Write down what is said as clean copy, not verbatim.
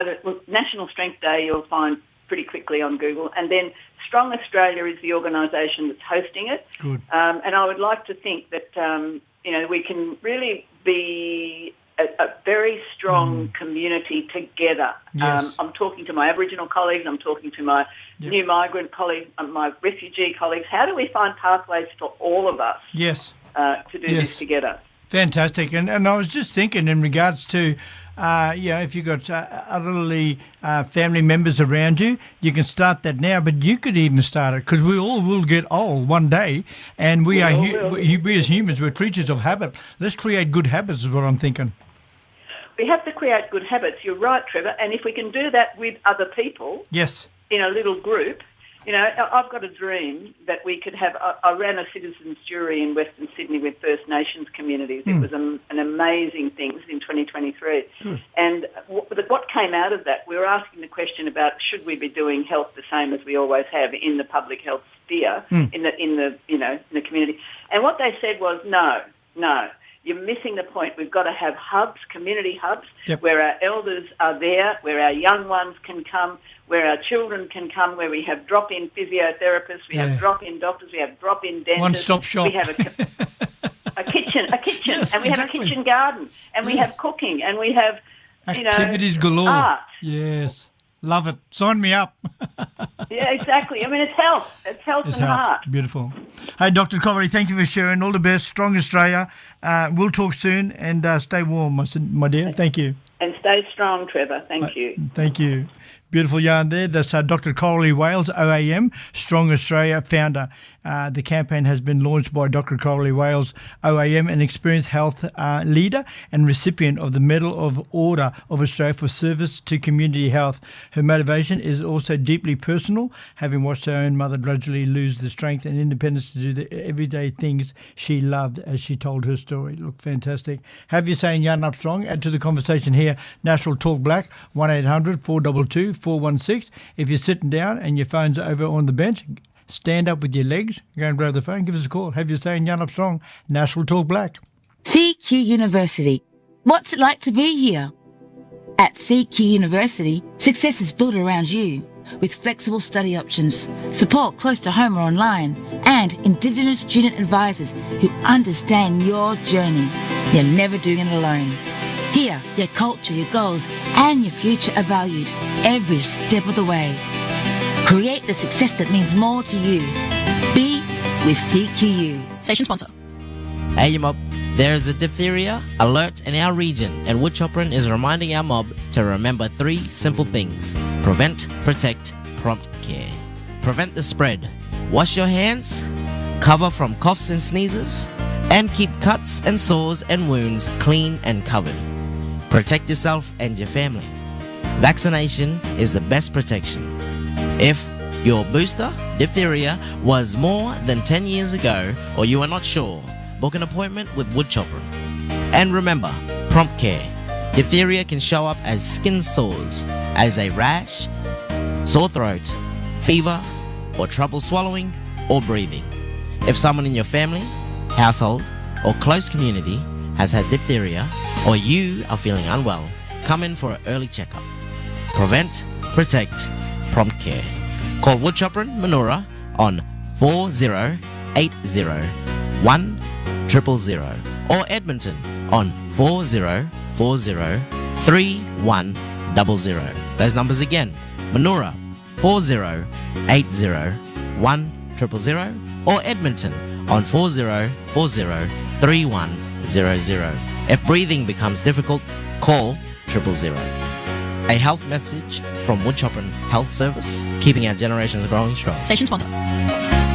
National Strength Day you'll find pretty quickly on Google, and then Strong Australia is the organisation that's hosting it. Good. And I would like to think that we can really be a very strong community together. Yes. I'm talking to my Aboriginal colleagues, I'm talking to my new migrant colleagues, my refugee colleagues. How do we find pathways for all of us Yes. to do this together? Fantastic. And I was just thinking in regards to, if you've got elderly family members around you, you can start that now, but you could even start it because we all will get old one day, and we as humans, we're creatures of habit. Let's create good habits is what I'm thinking. We have to create good habits. You're right, Trevor. And if we can do that with other people Yes. in a little group, I've got a dream that we could have. I ran a citizens jury in Western Sydney with First Nations communities. It was an amazing thing. It was in 2023. And what came out of that, we were asking the question about should we be doing health the same as we always have in the public health sphere, in the community. And what they said was no. You're missing the point. We've got to have hubs, community hubs, where our elders are there, where our young ones can come, where our children can come, where we have drop-in physiotherapists, we have drop-in doctors, we have drop-in dentists. One-stop shop. We have a kitchen, Yes, and we have a kitchen garden, and we have cooking, and we have, activities galore. Art. Yes. Love it. Sign me up. Yeah, exactly. I mean, it's health. It's health and heart. Beautiful. Hey, Dr. Coverley, thank you for sharing. All the best. Strong Australia. We'll talk soon, and stay warm, my dear. Thank you. And stay strong, Trevor. Thank you. Thank you. Beautiful yarn there. That's Dr. Coralie Wales, OAM, Strong Australia founder. The campaign has been launched by Dr. Coralie Wales, OAM, an experienced health leader and recipient of the Medal of Order of Australia for service to community health. Her motivation is also deeply personal, having watched her own mother gradually lose the strength and independence to do the everyday things she loved as she told her story. Look, fantastic. Have you saying yarn up strong? Add to the conversation here, National Talk Black, 1-800-422-416. If you're sitting down and your phone's over on the bench, stand up with your legs, go and grab the phone, give us a call. Have you saying yarn up strong? National Talk Black. CQ University. What's it like to be here? At CQ University, success is built around you with flexible study options, support close to home or online, and Indigenous student advisors who understand your journey. You're never doing it alone. Here, your culture, your goals, and your future are valued every step of the way. Create the success that means more to you. Be with CQU. Station sponsor. Hey, mob. There is a diphtheria alert in our region, and Woodchopperin is reminding our mob to remember 3 simple things: prevent, protect, prompt care. Prevent the spread. Wash your hands, cover from coughs and sneezes, and keep cuts and sores and wounds clean and covered. Protect yourself and your family. Vaccination is the best protection. If your booster, diphtheria, was more than 10 years ago, or you are not sure, book an appointment with Woodchopperin. And remember, prompt care. Diphtheria can show up as skin sores, as a rash, sore throat, fever, or trouble swallowing or breathing. If someone in your family, household, or close community has had diphtheria, or you are feeling unwell, come in for an early checkup. Prevent, protect, prompt care. Call Woodchopperin Manoora on 4080-100 or Edmonton on 4040-3100. Those numbers again, Manoora 4080-100 or Edmonton on 4040-3100. If breathing becomes difficult, call 000. A health message from Woodchopperin Health Service, keeping our generations growing strong. Station sponsor.